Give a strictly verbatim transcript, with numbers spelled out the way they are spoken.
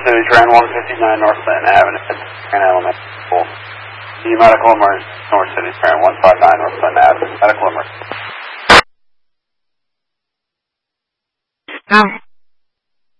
City, Trend one fifty-nine North Clinton Avenue, Trend Elementary School. The medical emergency, North City, Trend one fifty-nine North Clinton Avenue, medical emergency. Now.